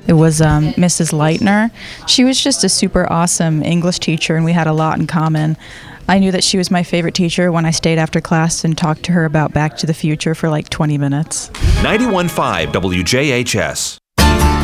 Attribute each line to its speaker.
Speaker 1: It was Mrs. Leitner. She was just a super awesome English teacher, and we had a lot in common. I knew that she was my favorite teacher when I stayed after class and talked to her about Back to the Future for like 20 minutes.
Speaker 2: 91.5 WJHS.